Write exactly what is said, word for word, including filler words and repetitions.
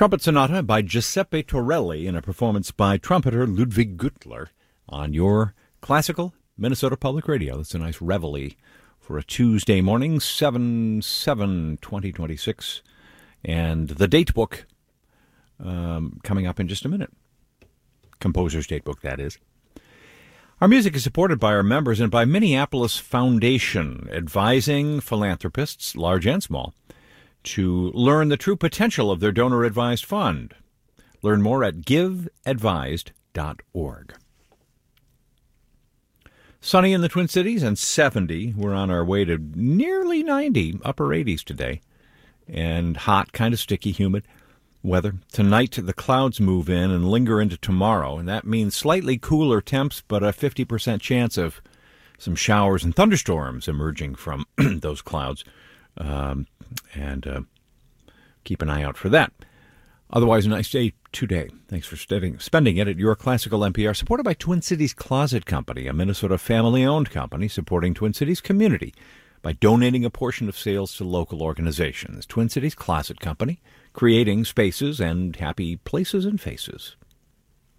Trumpet Sonata by Giuseppe Torelli in a performance by trumpeter Ludwig Gürtler on your classical Minnesota Public Radio. That's a nice reveille for a Tuesday morning, seven seven twenty twenty-six. And the date book um, coming up in just a minute. Composer's date book, that is. Our music is supported by our members and by Minneapolis Foundation, advising philanthropists, large and small, to learn the true potential of their donor-advised fund. Learn more at give advised dot org. Sunny in the Twin Cities and seventy. We're on our way to nearly ninety, upper eighties today. And hot, kind of sticky, humid weather. Tonight, the clouds move in and linger into tomorrow, and that means slightly cooler temps, but a fifty percent chance of some showers and thunderstorms emerging from those clouds. Um, and uh, keep an eye out for that. Otherwise, a nice day today. Thanks for spending, spending it at your classical N P R, supported by Twin Cities Closet Company, a Minnesota family-owned company supporting Twin Cities community by donating a portion of sales to local organizations. Twin Cities Closet Company, creating spaces and happy places and faces.